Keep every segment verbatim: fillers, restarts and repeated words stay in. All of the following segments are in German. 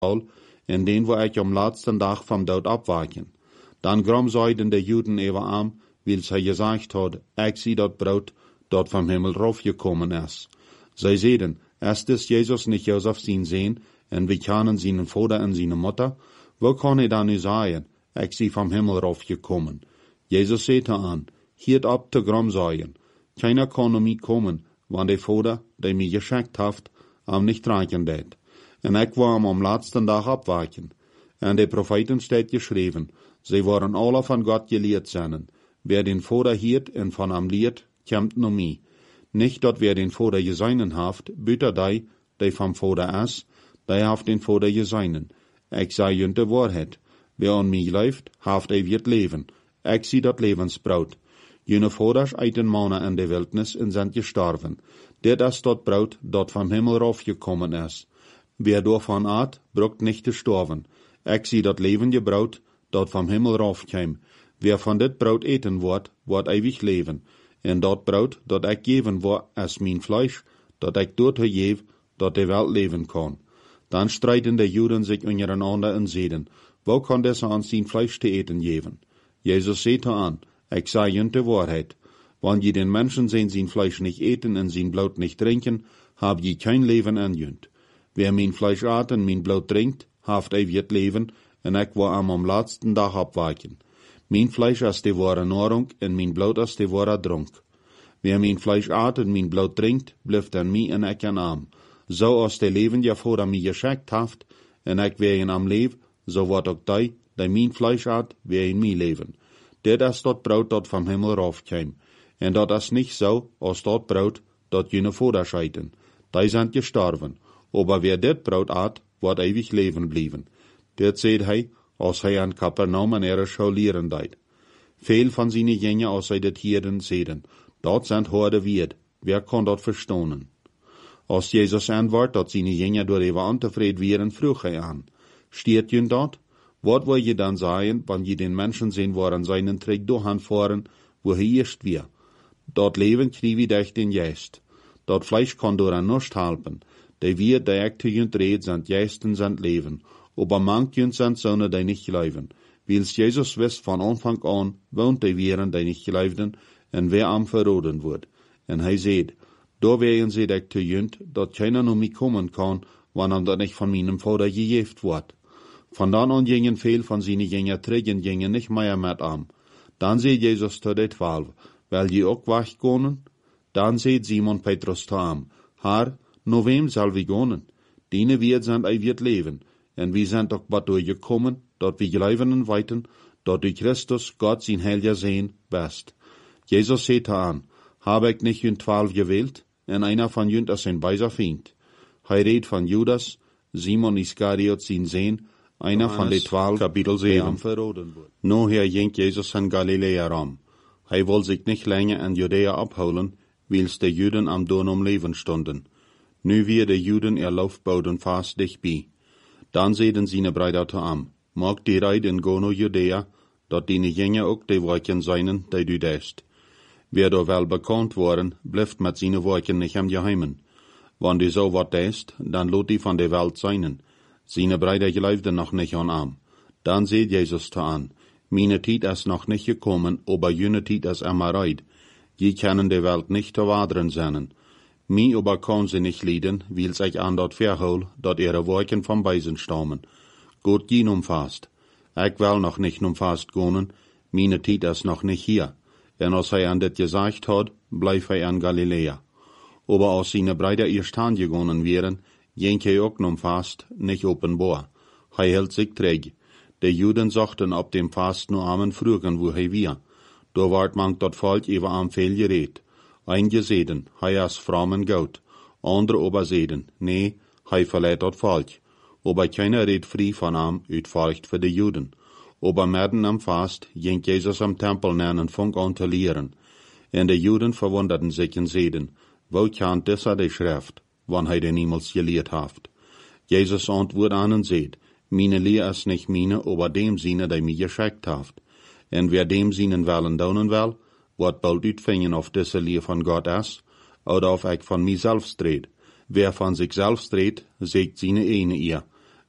in den wo ik am laatsten dag vom dood abwaken. Dan grom zeiden de Juden even am, wils hij gezegd had, ik zie dat brood dat vom Himmel raufgekommen is. Zij zeiden, ist es Jesus nicht Josef zijn Sohn, en wie kennen zijn Vater en zijn Mutter? Wo kann hij dan nu zeggen, ik zie vom Himmel raufgekommen? Jesus sagte an, hiert ab te grom sagen, keiner kann um mich kommen, wann der Vater, der mich geschenkt hat, am nicht reichen det. En ik war am am laatsten dag abwaken. En de Propheten steht geschrieben, sie waren alle von Gott gelehrt sein. Wer den Vater hiert en von am lehrt, kämmt no mich. Nicht dort wer den Vater geseinen haft, büter dei, der vom Vater is, der haft den Vater geseinen. Ich sei jünte Wahrheit. Wer an mich läuft, haft er wird leben. Ich sie dat Lebensbraut. Jene Vaters eiten Mannen in der Wildnis en sind gestorben. Der das dort Braut, dort vom Himmel raufgekommen is. Wer davon at, bruckt nicht gestorben. Ich sie dat levende Braut, dort vom Himmel raufkäm. Wer von dit Braut eten wird, wird ewig leben. En dat Braut, dat ich geben wird, is mein Fleisch, dat ich dort geef, dat de Welt leben kann. Dann streiten die Juden sich untereinander und sagen, wo kann das an sein Fleisch zu eten geben? Jesus sagte an, ich sage ihnen die Wahrheit. Wenn je den Menschen sehen, sein Fleisch nicht eten und sein Blut nicht trinken, hab je kein Leben an jünd. Wer mein Fleisch at und mein Blut trinkt, haft ewig leben, und ich war am am letzten Tag abwaken. Mein Fleisch ist die wahre Nahrung, und mein Blut ist die wahre Trunk. Wer mein Fleisch at und mein Blut trinkt, bleibt an mich und ich an am. So als der Leben ja vor mir geschenkt haft, und ich wär in am Leben, so wird auch die, die mein Fleisch at, wär in mir leben. Der das dort Brot dort vom Himmel raufkäm. Und dat is nicht so, als dort Brot, dort jene Vater scheiden. Die sind gestorben. Aber wer dit Brot at, wird ewig leben blieben. Der seht hij, als hij an Kapernaum an ihre Schau lehren deit. Veel van seine Jünger, als hij dit hieren, sehen, dort sind Horde wird. Wer kann dort verstonen? Als Jesus antwortet, dat seine Jünger door even ontevreden wären, vroeg hij an. Steht jün dort? Wat wil je dan sagen, wann je den Menschen sehen, wo an seinen Trick durchfahren, wo er erst wir? Dort leben knie durch den Geist. Dort Fleisch kann door an nicht helfen. Die wir, die ekte jünt red, sind Geisten, sind Leben. Aber manch jünt sind Söhne, die nicht leben. Wils Jesus wisst von Anfang an, wohnt die Vieren, die nicht leben, und wer am verroden wird. Und er seht, da wären sie ekte jünt, dat keiner nur mich kommen kann, wann er nicht von meinem Vater gejeft wird. Von dann an gingen viel von seinen Jünger trägen gingen nicht mehr mit am. Dann seht Jesus zu den Zwölf, weil die auch weggehen. Dann seht Simon Petrus zu ihm, Herr, no wem soll wir gehen? Diene wir sind ei wird leben, und wir sind doch bald durchgekommen, dort wir glauben und weiten, dort durch Christus Gott sein Heiliger sehen, best. Jesus seht an, habe ich nicht jünd zwölf gewählt, und einer von jünd ist ein weiser Feind. Hij redt von Judas, Simon Iskariot sein Sohn, einer von den zwölf, Kapitel sieben. Noher ging Jesus in Galiläa rum. Hij wollte sich nicht länger in Judäa abholen, wils die Juden am Don um Leben stunden. Nu wir die Juden ihr Laufbauten fast dicht bei. Dann sehen seine Brüder zu am. Mag die Reid in Gono Judäa, dort die Jünger auch die Worten seinen, die du dest. Wer da wel bekannt worden, bleibt mit seine Worten nicht am Geheimen. Wenn die so wat dest, dann lot die von der Welt seinen. Seine Brüder glaubten noch nicht an am. Dann seht Jesus zu an. Meine Zeit ist noch nicht gekommen, aber jene Zeit ist immer reid. Je können die Welt nicht zu wadern sein. Mi aber kann sie nicht leiden, weil sich an dort verhol, dort ihre Worten vom Beisen stammen. Gott gehen umfasst. Ich will noch nicht umfasst gehen, meine Zeit ist noch nicht hier. Und als er an das gesagt hat, bleib er in Galiläa. Aber als seine Brüder erst angegangen wären, ging er auch umfasst, nicht offenbar. Er hält sich träg. Die Juden sagten ab dem Fast nur amen frügen, wo er war. Da ward man dort Volk über am viel geredet. Einige seden, er ist fromm und gut. Andere aber seden, nee, er verleiht dort Volk. Aber keiner redet frei von ihm, ut Furcht für die Juden. Aber mitten am Fast ging Jesus am Tempel nähen und fang an zu lehren. Und die Juden verwunderten sich und seden, wo kann das die Schrift, wann er den niemals gelehrt haft? Jesus antwortet an und sagt, meine Lehr ist nicht meine, aber dem Sinne, der mir geschickt haft. Und wer dem Sinnen wollen daunen will, wird bald utfingen auf diese Lehr von Gott ist, oder auf ich von mir selbst dreht. Wer von sich selbst dreht, sägt seine eine ihr.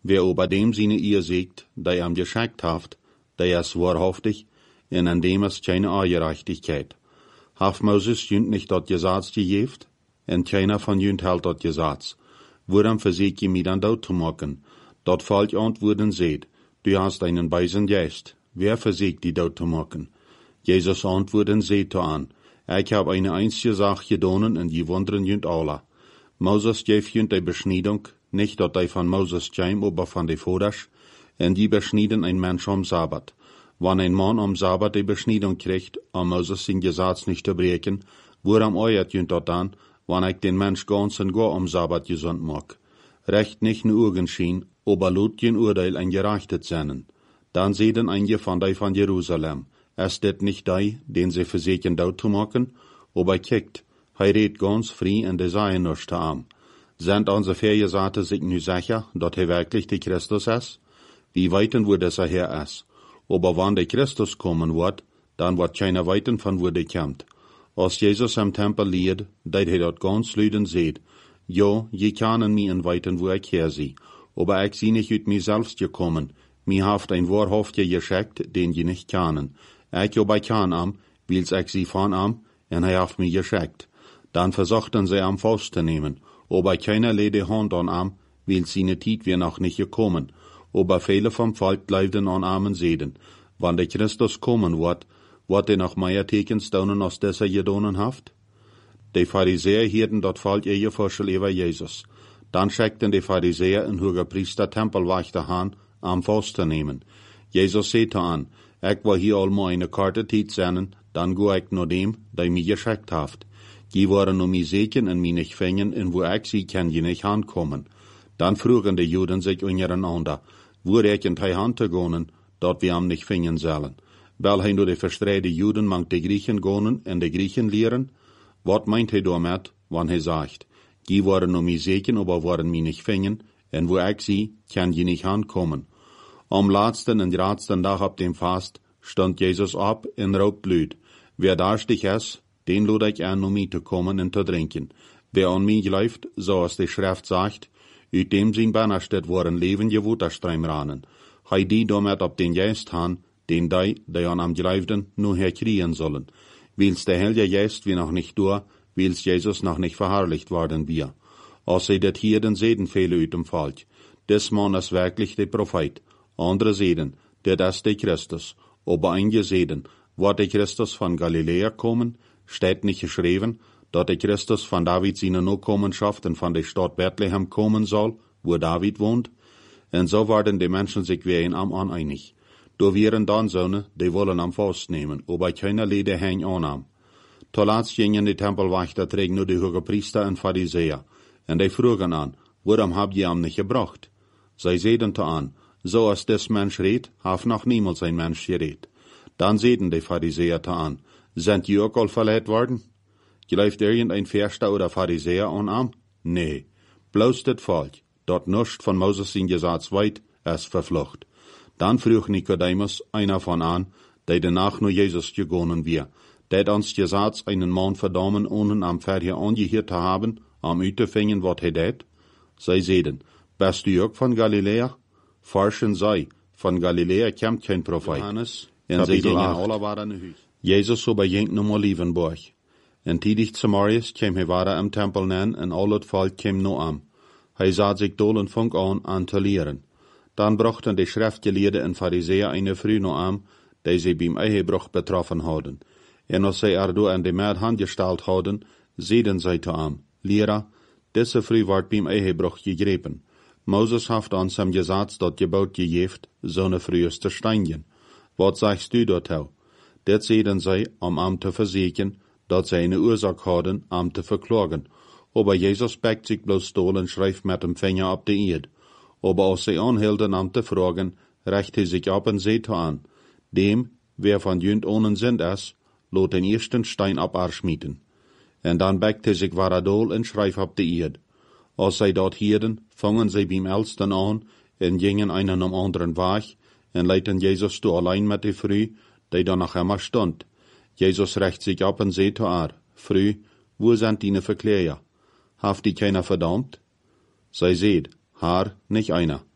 Wer über dem seine Ehe siegt, der am geschickt haft, der ist wahrhaftig, und an dem ist keine Ungerechtigkeit. Haft Moses jünd nicht dort Gesetz gegeft, und keiner von jünd hält dort Gesetz. Woran versucht ihr mich dann dort zu machen? Dort fällt antworten seht, du hast einen beisen Geist. Wer versucht die dort zu machen? Jesus antworten seht an, ich hab eine einzige Sache gedonen, und die wundern jünd alle. Moses gef jünd die Beschneidung, nicht dort die von Moses käm, aber von de Voders, und die beschnieden ein Mensch am Sabbat. Wann ein Mann am Sabbat die Beschneidung kriegt, um Moses sein Gesetz nicht zu brechen, woran euert jünd dort an, wann ich den Mensch ganz und gar am Sabbat gesund mag. Recht nicht nur Augen schien, aber laut kein Urteil ein gerechtet seinen. Dann sehen einige von die von Jerusalem, es det nicht die, den sie versuchen dort zu machen, aber kickt, hei red ganz frei und de seien nicht am. Sind unsere Vergesagte sich nu sicher, dass er wirklich der Christus ist? Wie weiten wo das her ist? Aber wann der Christus kommen wird, dann wird keiner weiten von wo der kommt. Als Jesus am Tempel lied, dat er dort ganz lüden seht, jo, je können mi in weiten wo ich her sie, aber ich sie nicht ut mir selbst gekommen, mi haft ein wahrhaftiger geschickt, den je nicht kennen. Ich aber kann am, wils ich sie von am, und er haft mir geschickt. Dann versuchten sie am festzunehmen, aber keiner lede Hand an am, wils seine Tiet wir noch nicht gekommen, aber viele vom Volk bleibten an armen Seden. Wann der Christus kommen wird, wird er noch mehr Teken staunen, als dieser gedonen haft? Die Pharisäer hielten dort Volk ihr Vorschel über Jesus. Dann schickten die Pharisäer in hoher Priester Tempelwächter an, am Faust zu nehmen. Jesus sagte an, ich will hier allmal eine Karte Tiet senden, dann go ich nur dem, der mich geschickt haft. Die waren nur mich sehen und mich nicht fängen, und wo ich sie kann, die nicht ankommen. Dann frugen die Juden sich untereinander, wo rechnen die Hand zu gehen, dort wir am nicht fängen sollen. Weil hij door de verstreide Juden mangt de Griechen gonen en de Griechen lehren? Wat meint hij damit, wann hij sagt, die waren um mich sehen, aber waren mich nicht fängen, en wo ich sie, kann die nicht ankommen. Am letzten und letzten Tag ab dem Fast stand Jesus ab in raubt Blut. Wer darstig ist, den lud ich an, um mich zu kommen und zu trinken. Wer an mich läuft, so als die Schrift sagt, ut dem sin Bannerstedt waren Leben gewuterstreim ranen. Hei die damit ab den Geist han, den die, die an am Geleiften, nur herkriegen sollen. Wils der Heilige Geist wie noch nicht durch, wils Jesus noch nicht verherrlicht worden wir. Als sie det hier den Seden fehle ut dem Volk. Des Mann ist wirklich der Prophet. Andere Seden, der das der Christus. Aber einige Seden, wird der Christus von Galiläa kommen, steht nicht geschrieben, dass der Christus von David seine Nachkommenschaft und von der Stadt Bethlehem kommen soll, wo David wohnt. Und so waren die Menschen sich wie ein am an einig. Da wären dann Söhne, die wollen am Faust nehmen, aber keiner Lede häng anam. Zuletzt gingen die Tempelwächter trägen nur die Hohepriester und Pharisäer. Und die frugen an, warum habt ihr am nicht gebracht? Sie sehen an, so als des Mensch red, haf noch niemals ein Mensch gered. Dann sehen die Pharisäer an, sind die auch all verleiht worden? Gleift irgendein Verster oder Pharisäer an am? Nee, bloß das Volk, dort nischt von Moses in Gesetz weit, es verflucht. Dann frug Nikodemus, einer von an, der danach nur Jesus gegonnen wir, der uns Gesetz einen Mann verdammen, ohne am Pferd angehört zu haben, am Utefingen, wat he det? Sie sehen, bist du auch von Galiläa? Forschen sei, von Galiläa kommt kein Prophet. Johannes, in Kapitel acht. Jesus aber ging zum Olivenberg. En tidig zu Marius käm he ware am Tempel nen, en al het Volk käm no am. Hij sah sich dolen funk an, an zu lehren. Dann brachten die Schriftgelehrten und Pharisäer eine Früh no am, die sie beim Ehebruch betroffen hadden. En als sie er do an die Mäd handgestellt hadden, sehen sie zu am, Lehrer, diese Früh ward beim Ehebruch gegriffen. Moses haft uns am Gesetz dort Gebot gegeft, so ne Früh ist zu steinigen. Was sagst du dort hau? Det sehen sie, um am zu versichern, dat sie eine Ursache hadden, am zu verklagen. Aber Jesus backt sich bloß stol und schreift mit dem Finger ab die Erde. Aber als sie anhielten, am zu fragen, recht er sich ab und seht an, dem, wer von jünd ohne Sinn ist, lot den ersten Stein ab arschmieten. En dann backt er sich waradol und schreift ab die Erde. Als sie dort hielten, fangen sie beim Ältesten an, und gingen einen am anderen Weg, und leiten Jesus du allein mit der Früh, die da noch immer stund. Jesus recht sich ab und seht ar, Früh, wo sind deine Verkläger? Haft die keiner verdammt? Sie seht, Haar, nicht einer.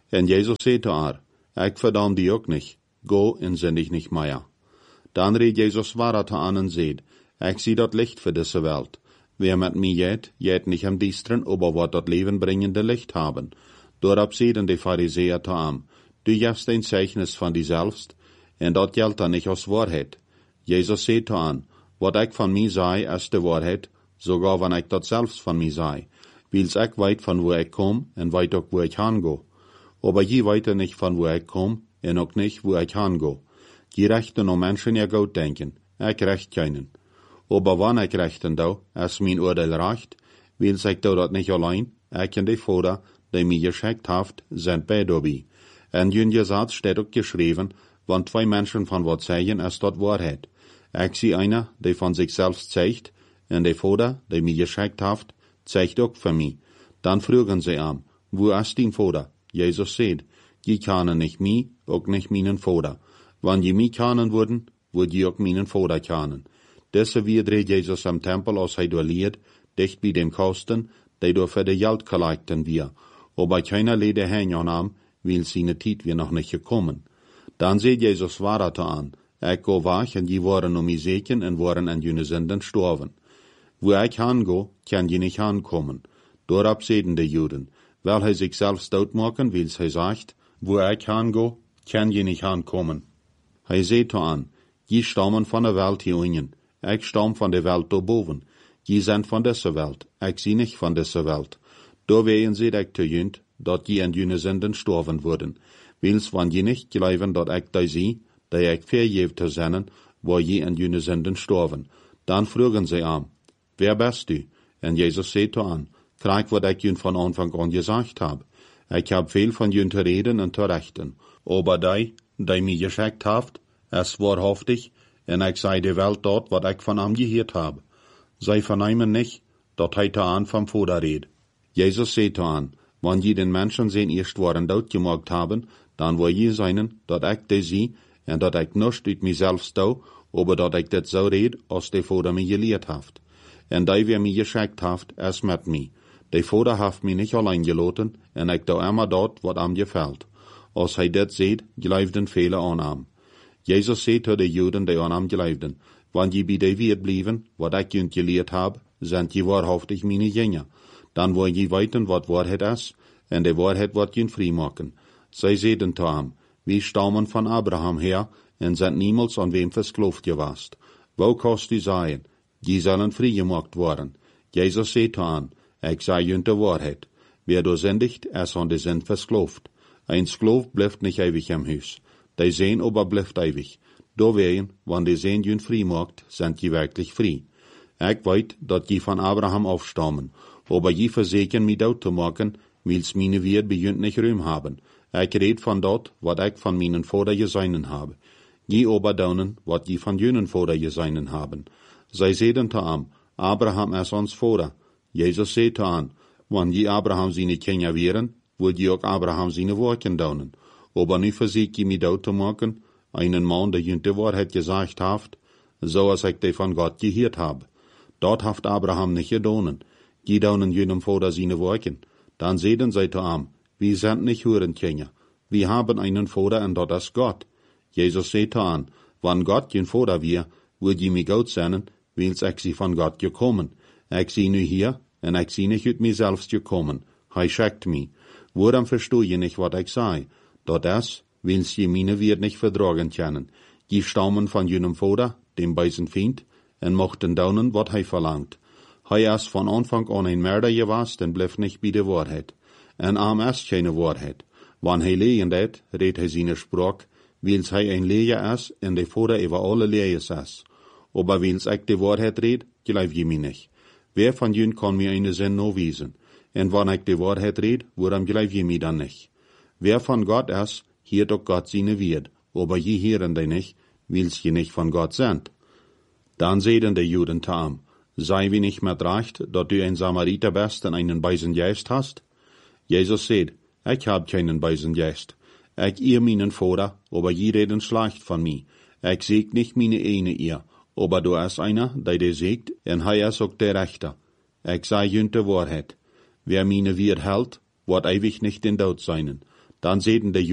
En Jezus zei te haar, ik verdam die ook niet, go en zendig niet meer. Dan reed Jezus zwaar te aan en zei, ik zie dat licht voor deze wereld. Wer met mij jet, jet niet am diesteren, aber wat dat levenbrengende licht haben. Doorop zeiden de Pharisäer te hem, du gevst een zeichnis van die zelfst, en dat geldt dan niet als waarheid. Jezus zei te aan, wat ik van mij zei, is de waarheid, sogar wanneer ik dat zelfs van mij zei. Wils ik weet van waar ik kom, en weet ook waar ik heen go. Aber je weet niet van waar ik kom, en ook niet waar ik heen go. Je rechten om mensen ja goed denken, ik recht keinen. Aber wanneer ik rechten doe, is mijn oordeel recht, wils ik doe dat niet alleen, ik en de Vader, die mij geschickt heeft, zijn bij daarbij. En in je Satz steht ook geschreven, want twee mensen van wat zeggen, is dat waarheid. Ik zie einer, die van zichzelf zegt, en de Vader, die mij geschickt heeft, zegt ook van mij. Dan vragen ze hem, wo is die Vader? Jezus zegt, je kennen nicht mij, ook nicht meinen Vader. Wann je mij kennen würden, würd je ook meinen Vader kennen. Deze weer Jezus am Tempel, als hij door leert, dicht bij dem Kosten, die door für de Geld collecten wir. Aber keiner lede hen an am, weil seine Zeit wir noch nicht gekommen. Dan zei Jezus weiter aan, ik go weg en je waren om mij zeken en waren en jene zinden storven. Wo ik heen go, kan je niet aankomen. Doorop zeiden de Juden, wel hij zichzelf stout maken, wils hij zegt, wo ik heen go, kan je niet aankomen. Hij zei te aan, je stammen van de Welt hier unten, ik stam van de Welt daarboven. Je zijn van deze Welt, ik zie niet van deze Welt. Door wehen ze ik te junt, dat je en jene zinden storven worden. Wils wann je nicht geloven dat ik die zie, dat ik vergeef te zijn, waar je en jene zinden storven. Dan vragen ze aan, wer bist du? En Jezus zei te aan, krijg wat ik jun van aanvang aan gezegd heb. Ik heb veel van jun te reden en te rechten. Aber die, die mij geschickt heeft, is waarhaftig, en ik zei de Welt dort, wat ik van hem gehoord heb. Zij vernemen nicht, dat hij te aan van Vader redt. Jezus zei te aan, wann je den Menschen zijn eerst waren doodgemaakt hebben, dan wil je zijn dat ik die zie, en dat ik niets uit mijzelf doe, aber dat ik dit zo red, als de Vader mij geleerd heeft. En die wer mij geschickt heeft, is met mij. De Vader heeft mij niet alleen gelaten, en ik doe immer dat, wat hem gefällt. Als hij dit ziet, geloofden velen aan hem. Jezus zei tot de Joden die aan hem geloofden, wann je bij de weer blijven, wat ik junt geleerd heb, zijn je waarhaftig mijn jünger. Dan wil je weten wat waarheid is, en de waarheid wordt je vrij maken. Zij zeiden te hem, wij stammen van Abraham her, en zijn niemals aan wem verskloofd geweest. Wo kost u zeggen, die zullen vrijgemaakt worden. Jezus zei te hen, ik zei je de waarheid. Wer doorzindigt, is aan de zin verskloofd. Een skloof blijft niet eeuwig im huis. Die zin aber blijft eeuwig. Doorwegen, wann die zin je vrij maakt, zijn je werkelijk vrij. Ik weet dat je van Abraham afstammen, aber je verzekeren mij dood te maken, wils meine Wirt bejunt nicht ruim haben. Ik red van dat, wat ik van mijn Vader geseinen habe. Je aber daunen, wat je van jenen Vader geseinen haben. Zij zeiden te hem, Abraham is ons Vader. Jezus zei te hen, wann je Abraham seine Kinder wären, wird je ook Abraham seine Worten daunen. Aber nu verzeek je mij dood te maken, einen Mann, der jünt de Wahrheit gesagt haft, so als ik die van Gott gehiert habe. Dort haft Abraham nicht gedonen. Je daunen jenem Vader seine Worten. Dan zeiden zij te hem, wir sind nicht Hurenkinder. Wir haben einen Vater, und dat is Gott. Jesus zei te hen, wann Gott je Vater wir, wird je mij goed zijn, wils ik sie van Gott gekommen. Ik zie nu hier, en ik zie nicht uit mijzelf gekommen. Hij schickt mij. Waarom verstoe je nicht, wat ik zei? Dat is, wils je meine Wirt nicht verdragen können. Je stammen van jenem Vater, dem bösen Feind, en mochten daunen, wat hij verlangt. Hij is van Anfang an ein Mörder geweest en blijft nicht bij de Wahrheit. En am is keine Wahrheit. Wann hij leien deed, redt hij zijn Sprach, wils hij ein Leer is en de Vader über alle Leers is. Aber wils ik de Wahrheit red, geloof je mij nicht. Wer van jün kan mir eine Sinn no wiesen? En wann ik de Wahrheit red, waarom geloof je mij dan nicht? Wer von Gott is, hiert ook Gott seine Wirt, aber je hören die nicht, wils je nicht von Gott sind. Dan zeiden de Juden te hem, sei wie nicht mehr recht, dat du ein Samariter bist en einen bösen Geist hast? Jesus sagt, ich hab keinen bösen Geist. Ich ehr meinen Vater, aber je reden schlecht von mir. Ich seg nicht meine eine ihr, aber du ist einer, der dir sagt, en hij is ook der Rechter. Ich sei jünt de Wahrheit. Wer meine Wirt hält, wird ewig nicht in Tod seinen. Dann säten die